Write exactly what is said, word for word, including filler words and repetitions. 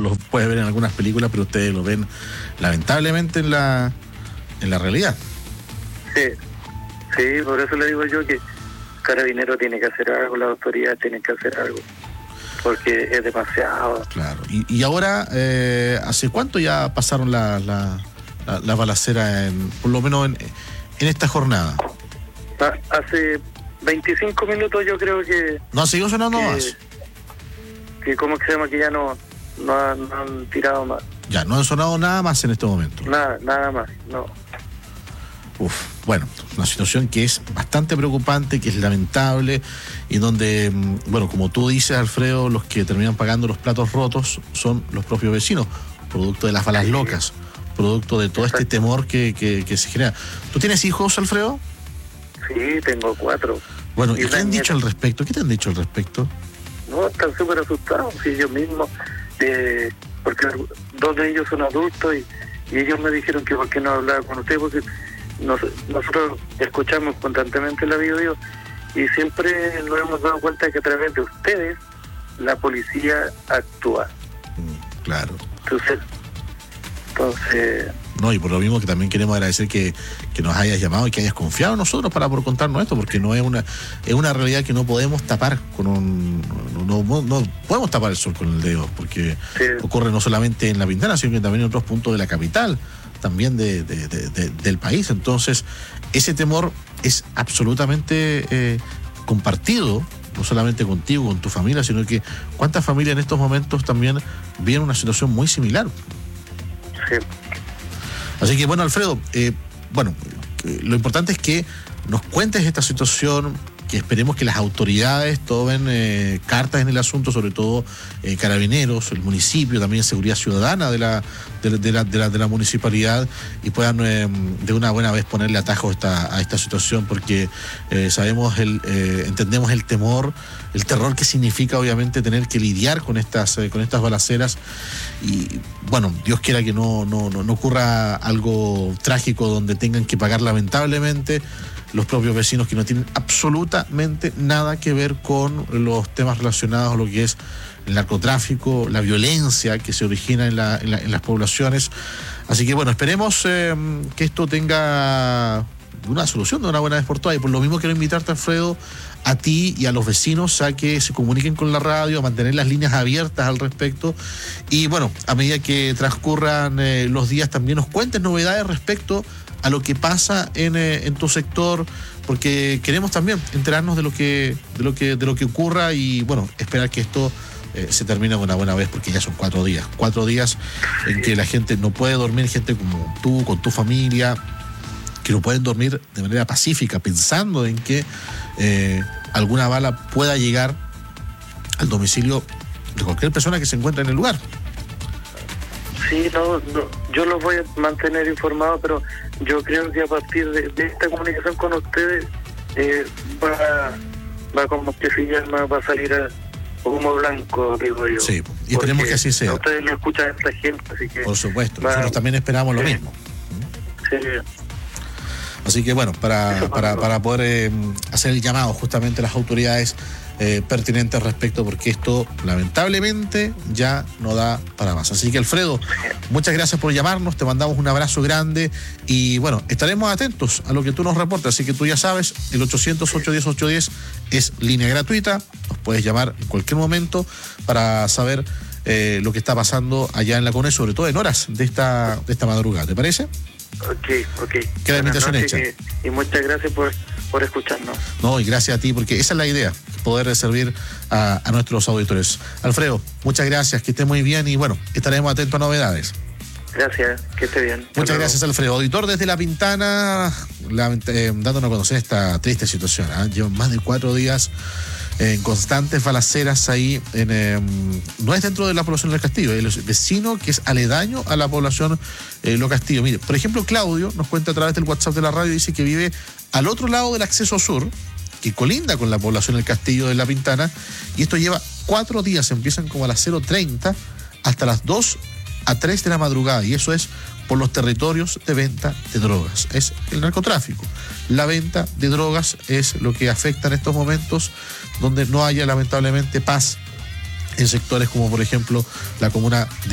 lo puede ver en algunas películas, pero ustedes lo ven lamentablemente en la en la realidad. Sí, sí, por eso le digo yo que Carabinero tiene que hacer algo, la autoridad tiene que hacer algo, porque es demasiado. Claro. Y, y ahora, eh, ¿hace cuánto ya pasaron la, la, la, la balacera, en, por lo menos en, en esta jornada? Hace veinticinco minutos yo creo que... ¿No ha seguido sonando que, más? Que ¿cómo que se llama? Que ya no, no, han, no han tirado más. Ya, no han sonado nada más en este momento. Nada, nada más, no. Uf, bueno, una situación que es bastante preocupante, que es lamentable, y donde, bueno, como tú dices, Alfredo, los que terminan pagando los platos rotos son los propios vecinos, producto de las balas locas, producto de todo este temor que, que, que se genera. ¿Tú tienes hijos, Alfredo? Sí, tengo cuatro. Bueno, ¿y, ¿y qué han dicho nieta? al respecto? ¿Qué te han dicho al respecto? No, están súper asustados, sí, ellos mismos, eh, porque dos de ellos son adultos y, y ellos me dijeron que por qué no hablaba con usted, porque nos, nosotros escuchamos constantemente la video y siempre nos hemos dado cuenta que a través de ustedes la policía actúa. Mm, claro. Entonces, entonces... No, y por lo mismo que también queremos agradecer que, que nos hayas llamado y que hayas confiado en nosotros para por contarnos esto, porque no es una es una realidad que no podemos tapar con un no, no, no podemos tapar el sol con el dedo, porque sí. Ocurre no solamente en La Pintana, sino que también en otros puntos de la capital, también de, de, de, de, del país. Entonces, ese temor es absolutamente eh, compartido, no solamente contigo, con tu familia, sino que cuántas familias en estos momentos también viven una situación muy similar. Sí. Así que bueno, Alfredo, eh, bueno, eh, lo importante es que nos cuentes esta situación, que esperemos que las autoridades tomen eh, cartas en el asunto, sobre todo eh, Carabineros, el municipio, también Seguridad Ciudadana de la de, de, la, de, la, de la municipalidad, y puedan eh, de una buena vez ponerle atajo a esta, a esta situación, porque eh, sabemos, el, eh, entendemos el temor, el terror que significa obviamente tener que lidiar con estas, eh, con estas balaceras, y bueno, Dios quiera que no, no, no, no ocurra algo trágico donde tengan que pagar lamentablemente los propios vecinos, que no tienen absolutamente nada que ver con los temas relacionados a lo que es el narcotráfico, la violencia que se origina en, la, en, la, en las poblaciones. Así que bueno, esperemos eh, que esto tenga una solución de una buena vez por todas. Y por lo mismo quiero invitarte, Alfredo, a ti y a los vecinos a que se comuniquen con la radio, a mantener las líneas abiertas al respecto. Y bueno, a medida que transcurran eh, los días, también nos cuentes novedades respecto a lo que pasa en, eh, en tu sector, porque queremos también enterarnos de lo que de lo que de lo que ocurra, y bueno, esperar que esto eh, se termine de una buena vez, porque ya son cuatro días, cuatro días en que la gente no puede dormir, gente como tú, con tu familia, que no pueden dormir de manera pacífica, pensando en que eh, alguna bala pueda llegar al domicilio de cualquier persona que se encuentre en el lugar. Sí, no, no, yo los voy a mantener informados, pero yo creo que a partir de, de esta comunicación con ustedes eh, va, va como que se llama, va a salir a humo blanco, digo yo. Sí, y esperemos que así sea. Ustedes lo escuchan a esta gente, así que... Por supuesto, va, nosotros también esperamos lo sí, mismo. Sí. Así que bueno, para, para, para poder eh, hacer el llamado justamente a las autoridades eh, pertinentes al respecto, porque esto lamentablemente ya no da para más. Así que, Alfredo, muchas gracias por llamarnos, te mandamos un abrazo grande y bueno, estaremos atentos a lo que tú nos reportes. Así que tú ya sabes, el ochocientos, ochocientos diez, ochocientos diez es línea gratuita, nos puedes llamar en cualquier momento para saber eh, lo que está pasando allá en la CONE, sobre todo en horas de esta, de esta madrugada, ¿te parece? Ok, ok. Queda la invitación hecha. Y, y muchas gracias por, por escucharnos. No, y gracias a ti, porque esa es la idea, poder servir a, a nuestros auditores. Alfredo, muchas gracias, que esté muy bien y bueno, estaremos atentos a novedades. Gracias, que esté bien. Muchas Hasta gracias, luego. Alfredo. Auditor desde La Pintana, la, eh, dándonos a conocer esta triste situación. ¿eh? Llevan más de cuatro días en constantes balaceras ahí, en, eh, no es dentro de la población del Castillo, es el vecino que es aledaño a la población eh, Lo Castillo. Mire, por ejemplo, Claudio nos cuenta a través del WhatsApp de la radio, dice que vive al otro lado del acceso sur, que colinda con la población del Castillo de La Pintana, y esto lleva cuatro días, empiezan como a las cero treinta hasta las dos a tres de la madrugada, y eso es por los territorios de venta de drogas. Es el narcotráfico. La venta de drogas es lo que afecta en estos momentos, donde no haya lamentablemente paz en sectores como por ejemplo la comuna de